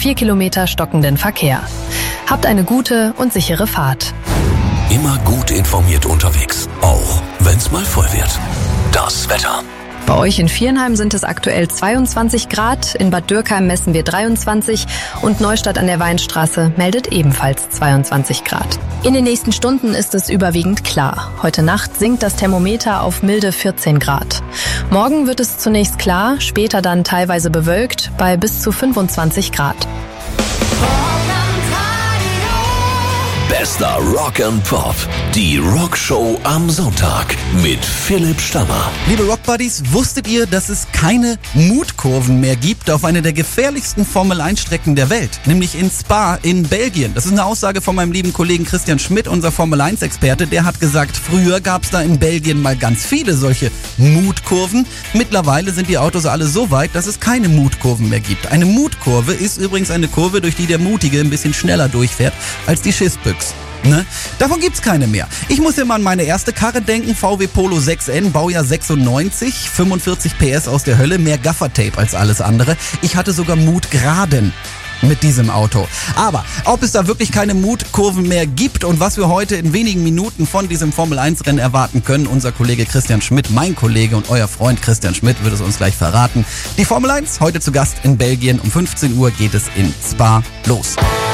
4 Kilometer stockenden Verkehr. Habt eine gute und sichere Fahrt. Immer gut informiert unterwegs, auch wenn's mal voll wird. Das Wetter. Bei euch in Viernheim sind es aktuell 22 Grad, in Bad Dürkheim messen wir 23 und Neustadt an der Weinstraße meldet ebenfalls 22 Grad. In den nächsten Stunden ist es überwiegend klar. Heute Nacht sinkt das Thermometer auf milde 14 Grad. Morgen wird es zunächst klar, später dann teilweise bewölkt bei bis zu 25 Grad. Bester Rock and Pop. Die Rockshow am Sonntag mit Philipp Stammer. Liebe Rockbuddies, wusstet ihr, dass es keine Mutkurven mehr gibt auf einer der gefährlichsten Formel-1-Strecken der Welt? Nämlich in Spa in Belgien. Das ist eine Aussage von meinem lieben Kollegen Christian Schmidt, unser Formel-1-Experte. Der hat gesagt, früher gab es da in Belgien mal ganz viele solche Mutkurven. Mittlerweile sind die Autos alle so weit, dass es keine Mutkurven mehr gibt. Eine Mutkurve ist übrigens eine Kurve, durch die der Mutige ein bisschen schneller durchfährt als die Schissbüchse. Ne? Davon gibt's keine mehr. Ich muss immer an meine erste Karre denken, VW Polo 6N, Baujahr 96, 45 PS aus der Hölle, mehr Gaffertape als alles andere. Ich hatte sogar Mutgraden mit diesem Auto. Aber ob es da wirklich keine Mutkurven mehr gibt und was wir heute in wenigen Minuten von diesem Formel-1-Rennen erwarten können, unser Kollege Christian Schmidt, mein Kollege und euer Freund Christian Schmidt wird es uns gleich verraten. Die Formel 1 heute zu Gast in Belgien. Um 15 Uhr geht es in Spa los.